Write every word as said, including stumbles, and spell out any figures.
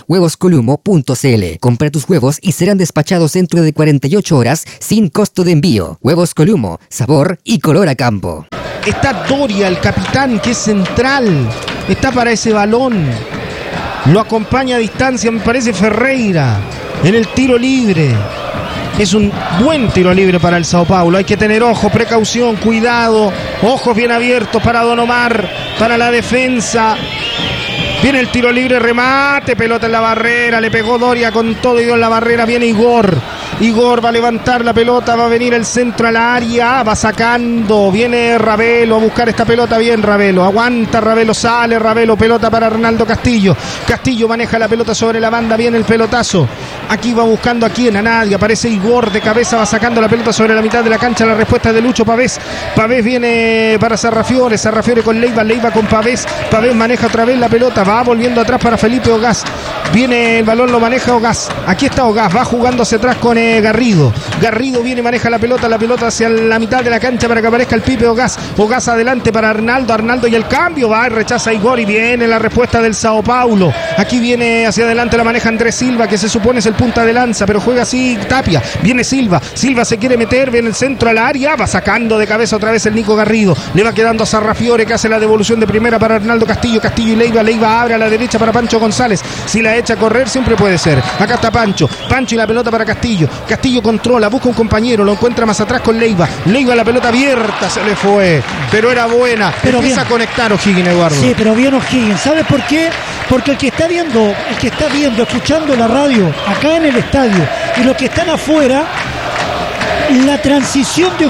huevos columo punto c l. Compra tus huevos y serán despachados dentro de cuarenta y ocho horas sin costo de envío. Huevos Columo, sabor y color a campo. Está Doria, el capitán, que es central. Está para ese balón. Lo acompaña a distancia, me parece, Ferreira. En el tiro libre. Es un buen tiro libre para el Sao Paulo. Hay que tener ojo, precaución, cuidado. Ojos bien abiertos para Don Omar. Para la defensa. Viene el tiro libre, remate, pelota en la barrera, le pegó Doria con todo y dio en la barrera, viene Igor. Igor va a levantar la pelota, va a venir el centro al área, va sacando, viene Ravelo a buscar esta pelota, bien Ravelo, aguanta Ravelo, sale Ravelo, pelota para Arnaldo Castillo. Castillo maneja la pelota sobre la banda, viene el pelotazo. Aquí va buscando a quién, a nadie, aparece Igor de cabeza, va sacando la pelota sobre la mitad de la cancha, la respuesta es de Lucho Pavés. Pavés viene para Sarrafiore, Sarrafiore con Leiva, Leiva con Pavés, Pavés maneja otra vez la pelota, va volviendo atrás para Felipe Ogaz. Viene el balón, lo maneja Ogaz. Aquí está Ogaz, va jugando hacia atrás con eh, Garrido. Garrido viene, maneja la pelota, la pelota hacia la mitad de la cancha para que aparezca el Pipe Ogaz. Ogaz adelante para Arnaldo, Arnaldo y el cambio, va, rechaza a Igor y viene la respuesta del Sao Paulo. Aquí viene hacia adelante, la maneja Andrés Silva, que se supone es el punta de lanza, pero juega así Tapia. Viene Silva, Silva se quiere meter, viene el centro al área, va sacando de cabeza otra vez el Nico Garrido. Le va quedando a Sarrafiore, que hace la devolución de primera para Arnaldo Castillo, Castillo y Leiva, Leiva abre a la derecha para Pancho González. Si la echa a correr siempre puede ser. Acá está Pancho, Pancho y la pelota para Castillo. Castillo controla, busca un compañero, lo encuentra más atrás con Leiva. Leiva, la pelota abierta, se le fue, pero era buena. Pero empieza bien a conectar O'Higgins, Eduardo. Sí, pero bien O'Higgins. ¿Sabes por qué? Porque el que está viendo, el que está viendo, escuchando la radio acá en el estadio y los que están afuera, la transición de